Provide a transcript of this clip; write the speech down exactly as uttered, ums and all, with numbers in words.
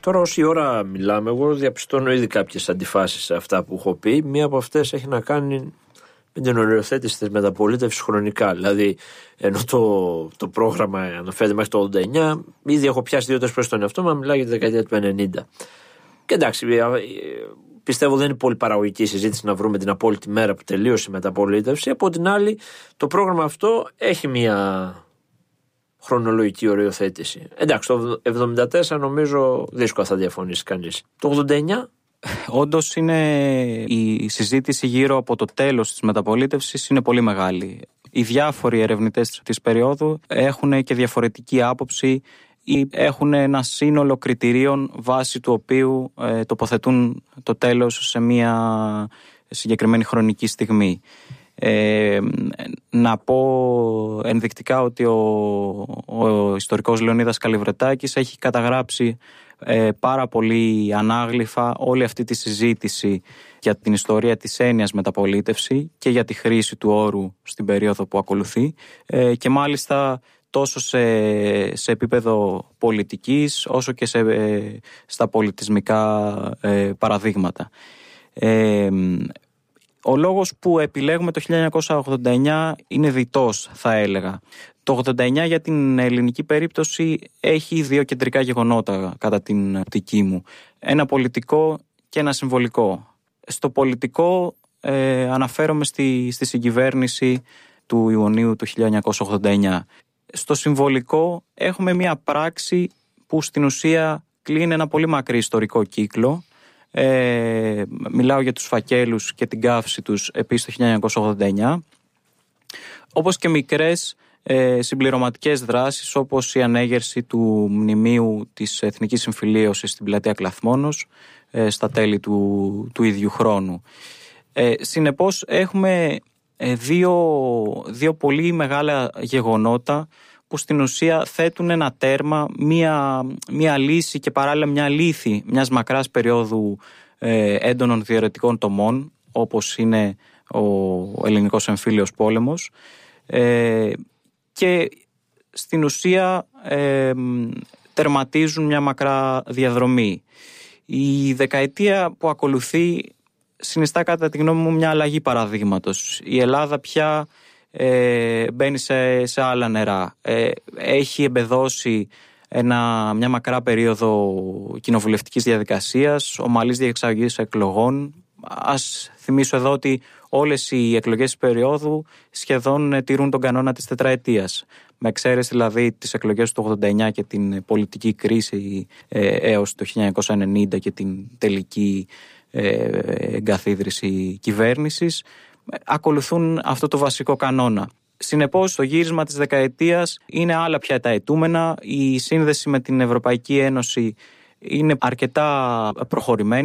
Τώρα όση ώρα μιλάμε, εγώ διαπιστώνω ήδη κάποιες αντιφάσεις σε αυτά που έχω πει. Μία από αυτές έχει να κάνει με την οριοθέτηση της μεταπολίτευσης χρονικά. Δηλαδή, ενώ το, το πρόγραμμα αναφέρεται μέχρι το ογδόντα εννιά, ήδη έχω πιάσει δύο-τρεις φορές τον εαυτό μου, μιλάει για τη δεκαετία του ενενήντα. Και εντάξει, πιστεύω δεν είναι πολύ παραγωγική συζήτηση να βρούμε την απόλυτη μέρα που τελείωσε η μεταπολίτευση. Από την άλλη, το πρόγραμμα αυτό έχει μια χρονολογική οριοθέτηση. Εντάξει, το εβδομήντα τέσσερα νομίζω δύσκολα θα διαφωνήσει κανείς. Το ογδόντα εννιά. Όντως είναι η συζήτηση γύρω από το τέλος της μεταπολίτευσης είναι πολύ μεγάλη. Οι διάφοροι ερευνητές της περίοδου έχουν και διαφορετική άποψη ή έχουν ένα σύνολο κριτηρίων βάσει του οποίου ε, τοποθετούν το τέλος σε μια συγκεκριμένη χρονική στιγμή. Ε, να πω ενδεικτικά ότι ο, ο ιστορικός Λεωνίδας Καλιβρετάκης έχει καταγράψει ε, πάρα πολύ ανάγλυφα όλη αυτή τη συζήτηση για την ιστορία της έννοιας μεταπολίτευση και για τη χρήση του όρου στην περίοδο που ακολουθεί ε, και μάλιστα τόσο σε, σε επίπεδο πολιτικής όσο και σε, ε, στα πολιτισμικά ε, παραδείγματα. Ε, Ο λόγος που επιλέγουμε το χίλια εννιακόσια ογδόντα εννιά είναι διτός, θα έλεγα. Το ογδόντα εννιά για την ελληνική περίπτωση έχει δύο κεντρικά γεγονότα κατά την οπτική μου. Ένα πολιτικό και ένα συμβολικό. Στο πολιτικό ε, αναφέρομαι στη, στη συγκυβέρνηση του Ιουνίου του χίλια εννιακόσια ογδόντα εννιά. Στο συμβολικό έχουμε μια πράξη που στην ουσία κλείνει ένα πολύ μακρύ ιστορικό κύκλο. Ε, μιλάω για τους φακέλους και την καύση τους επίσης το χίλια εννιακόσια ογδόντα εννιά, όπως και μικρές ε, συμπληρωματικές δράσεις όπως η ανέγερση του μνημείου της Εθνικής Συμφιλίωσης στην πλατεία Κλαθμόνος ε, στα τέλη του, του ίδιου χρόνου. Ε, συνεπώς έχουμε ε, δύο, δύο πολύ μεγάλα γεγονότα που στην ουσία θέτουν ένα τέρμα, μία, μία λύση και παράλληλα μια λύθη μιας μακράς περίοδου ε, έντονων διαιρετικών τομών, όπως είναι ο ελληνικός εμφύλιος πόλεμος, ε, και στην ουσία ε, τερματίζουν μια μακρά διαδρομή. Η δεκαετία που ακολουθεί συνιστά κατά τη γνώμη μου μια αλλαγή παραδείγματος. Η Ελλάδα πια Ε, μπαίνει σε, σε άλλα νερά. Ε, έχει εμπεδώσει ένα, μια μακρά περίοδο κοινοβουλευτικής διαδικασίας, ομαλής διεξαγωγής εκλογών. Ας θυμίσω εδώ ότι όλες οι εκλογές της περίοδου σχεδόν τηρούν τον κανόνα της τετραετίας. Με εξαίρεση δηλαδή τις εκλογές του ογδόντα εννιά και την πολιτική κρίση ε, έως το χίλια εννιακόσια ενενήντα και την τελική ε, εγκαθίδρυση κυβέρνησης, ακολουθούν αυτό το βασικό κανόνα. Συνεπώς, το γύρισμα της δεκαετίας είναι άλλα πια τα αιτούμενα. Η σύνδεση με την Ευρωπαϊκή Ένωση είναι αρκετά προχωρημένη.